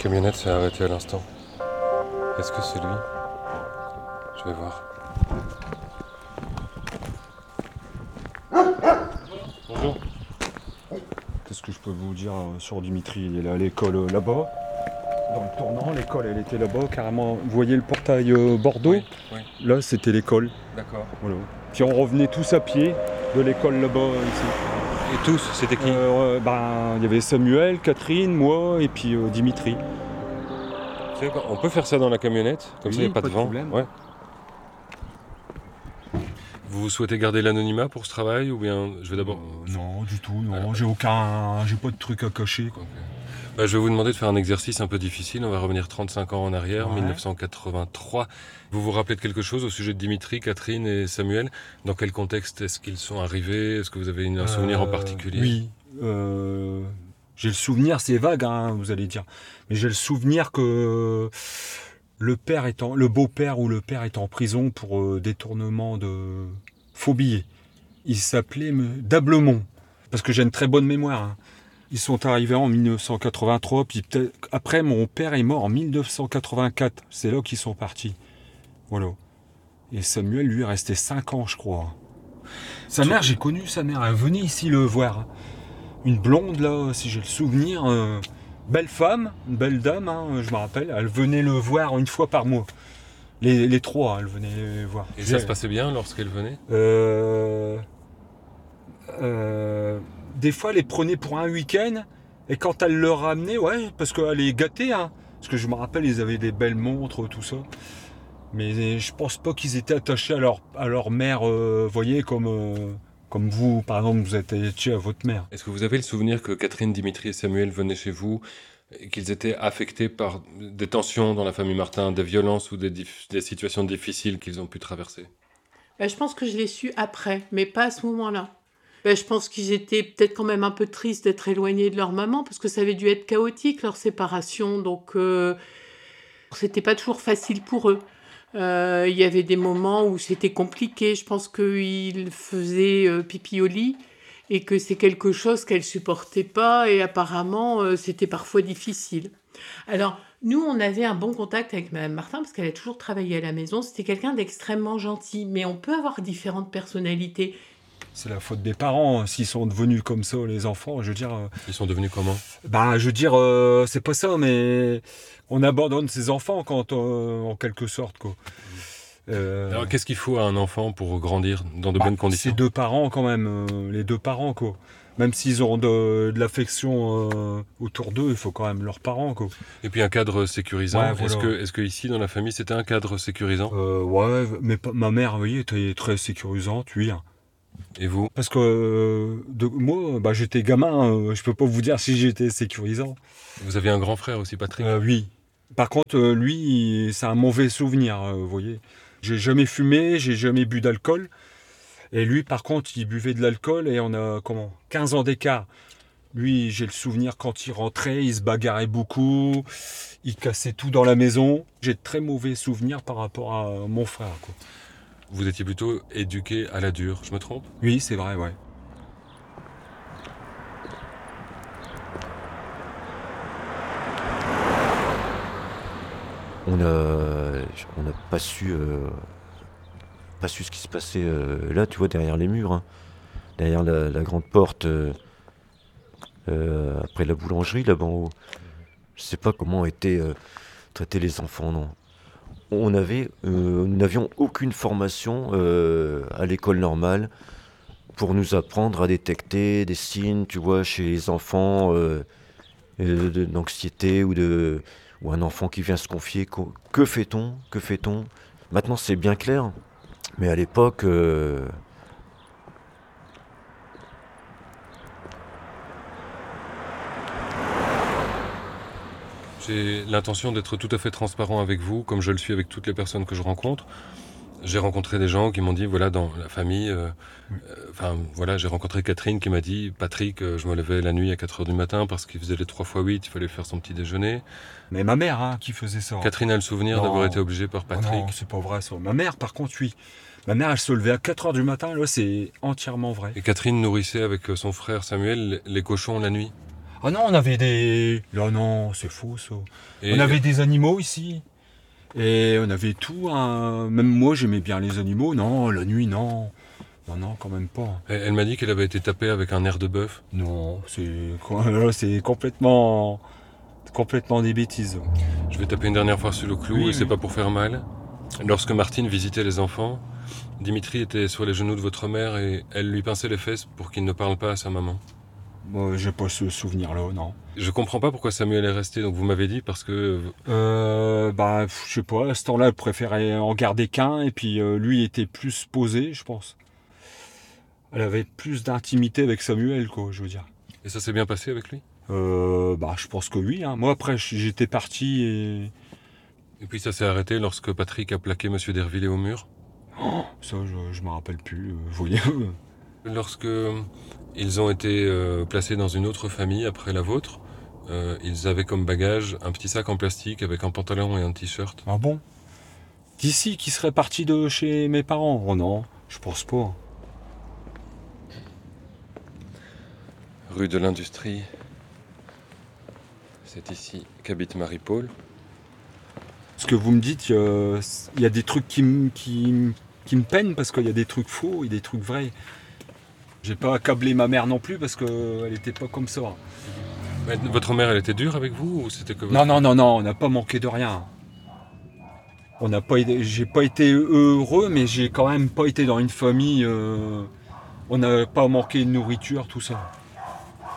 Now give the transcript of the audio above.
camionnette s'est arrêtée à l'instant. Est-ce que c'est lui? Je vais voir. Bonjour. Qu'est-ce que je peux vous dire sur Dimitri? Il est à l'école là-bas. Dans le tournant, l'école elle était là-bas, carrément. Vous voyez le portail Bordeaux? Oui. Là c'était l'école. D'accord. Voilà. Puis on revenait tous à pied de l'école là-bas ici. Et tous, c'était qui? Il y avait Samuel, Catherine, moi et puis Dimitri. Vous savez quoi, on peut faire ça dans la camionnette, comme Oui, ça il n'y a pas de vent. problème. Ouais. Vous souhaitez garder l'anonymat pour ce travail ou bien je vais d'abord. Non, du tout, non. Alors, J'ai pas de truc à cacher, quoi. Je vais vous demander de faire un exercice un peu difficile. On va revenir 35 ans en arrière, Ouais. 1983. Vous vous rappelez de quelque chose au sujet de Dimitri, Catherine et Samuel? Dans quel contexte est-ce qu'ils sont arrivés? Est-ce que vous avez un souvenir en particulier? Oui. J'ai le souvenir, c'est vague, hein, vous allez dire. Mais j'ai le souvenir que le beau-père ou le père est en prison pour détournement de faux billets. Il s'appelait Dablemont. Parce que j'ai une très bonne mémoire, hein. Ils sont arrivés en 1983, puis peut-être après mon père est mort en 1984. C'est là qu'ils sont partis. Voilà. Et Samuel, lui, est resté 5 ans, je crois. Sa mère, j'ai connu sa mère. Elle venait ici le voir. Une blonde, là, si j'ai le souvenir. Belle femme, une belle dame, hein, je me rappelle. Elle venait le voir une fois par mois. Les trois, elle venait les voir. Et ça se passait bien lorsqu'elle venait? Des fois, elle les prenait pour un week-end. Et quand elle le ramenait, ouais, parce qu'elle est gâtée, hein. Parce que je me rappelle, ils avaient des belles montres, tout ça. Mais je pense pas qu'ils étaient attachés à leur mère, voyez, comme vous, par exemple, vous êtes attaché à votre mère. Est-ce que vous avez le souvenir que Catherine, Dimitri et Samuel venaient chez vous et qu'ils étaient affectés par des tensions dans la famille Martin, des violences ou des situations difficiles qu'ils ont pu traverser? Je pense que je l'ai su après, mais pas à ce moment-là. Je pense qu'ils étaient peut-être quand même un peu tristes d'être éloignés de leur maman, parce que ça avait dû être chaotique, leur séparation, donc c'était pas toujours facile pour eux. Il y avait des moments où c'était compliqué. Je pense qu'ils faisaient pipi au lit et que c'est quelque chose qu'elle supportait pas et apparemment c'était parfois difficile. Alors nous on avait un bon contact avec Madame Martin parce qu'elle a toujours travaillé à la maison. C'était quelqu'un d'extrêmement gentil, mais on peut avoir différentes personnalités. C'est la faute des parents, s'ils sont devenus comme ça, les enfants, je veux dire... Ils sont devenus comment? je veux dire, c'est pas ça, mais on abandonne ses enfants en quelque sorte, quoi. Alors qu'est-ce qu'il faut à un enfant pour grandir dans de bonnes conditions? C'est deux parents quand même, les deux parents, quoi. Même s'ils ont de l'affection autour d'eux, il faut quand même leurs parents, quoi. Et puis un cadre sécurisant. Ouais, voilà. Est-ce que ici dans la famille c'était un cadre sécurisant? Ouais, mais ma mère, vous voyez, était très sécurisante, oui. Et vous? Parce que moi, j'étais gamin, je peux pas vous dire si j'étais sécurisant. Vous aviez un grand frère aussi, Patrick? Oui. Par contre, lui, c'est un mauvais souvenir, vous voyez. J'ai jamais fumé, j'ai jamais bu d'alcool. Et lui, par contre, il buvait de l'alcool et on a, 15 ans d'écart. Lui, j'ai le souvenir quand il rentrait, il se bagarrait beaucoup, il cassait tout dans la maison. J'ai de très mauvais souvenirs par rapport à mon frère, quoi. Vous étiez plutôt éduqué à la dure, je me trompe? Oui, c'est vrai, ouais. On n'a pas su ce qui se passait là, tu vois, derrière les murs, hein. Derrière la grande porte, après la boulangerie, là-bas en haut. Je sais pas comment étaient traités les enfants, non. Nous n'avions aucune formation à l'école normale pour nous apprendre à détecter des signes, tu vois, chez les enfants d'anxiété ou un enfant qui vient se confier. Que fait-on? Que fait-on? Maintenant, c'est bien clair, mais à l'époque... J'ai l'intention d'être tout à fait transparent avec vous, comme je le suis avec toutes les personnes que je rencontre. J'ai rencontré des gens qui m'ont dit, voilà, dans la famille, j'ai rencontré Catherine qui m'a dit, Patrick, je me levais la nuit à 4h du matin parce qu'il faisait les 3x8, il fallait faire son petit déjeuner. Mais ma mère, hein, qui faisait ça. Catherine a le souvenir Non. d'avoir été obligée par Patrick. Non, c'est pas vrai ça. Ma mère, par contre, oui. Ma mère, elle se levait à 4h du matin, là, c'est entièrement vrai. Et Catherine nourrissait avec son frère Samuel les cochons la nuit. Ah non, on avait des... Là non, c'est faux ça. Et On avait des animaux ici. Et on avait tout. Même moi, j'aimais bien les animaux. Non, la nuit, non. Non, non, quand même pas. elle m'a dit qu'elle avait été tapée avec un nerf de bœuf. Non, c'est complètement des bêtises. Je vais taper une dernière fois sur le clou, Oui, et c'est oui. pas pour faire mal. Lorsque Martine visitait les enfants, Dimitri était sur les genoux de votre mère et elle lui pinçait les fesses pour qu'il ne parle pas à sa maman. Moi, j'ai pas ce souvenir-là, non. Je comprends pas pourquoi Samuel est resté, donc vous m'avez dit parce que... Je sais pas, à ce temps-là, elle préférait en garder qu'un, et puis lui était plus posé, je pense. Elle avait plus d'intimité avec Samuel, quoi, je veux dire. Et ça s'est bien passé avec lui? Je pense que oui. Hein. Moi, après, j'étais parti et... Et puis ça s'est arrêté lorsque Patrick a plaqué Monsieur Dervillers au mur. Ça, je me rappelle plus. Vous voyez. Lorsque ils ont été placés dans une autre famille après la vôtre, ils avaient comme bagage un petit sac en plastique avec un pantalon et un t-shirt. Ah bon? D'ici, qui serait parti de chez mes parents? Oh non, je pense pas. Rue de l'Industrie. C'est ici qu'habite Marie-Paul. Ce que vous me dites, il y a des trucs qui me peinent parce qu'il y a des trucs faux et des trucs vrais. J'ai pas accablé ma mère non plus parce qu'elle était pas comme ça. Mais votre mère, elle était dure avec vous ou c'était que votre... Non, on n'a pas manqué de rien. J'ai pas été heureux, mais j'ai quand même pas été dans une famille. On n'a pas manqué de nourriture, tout ça.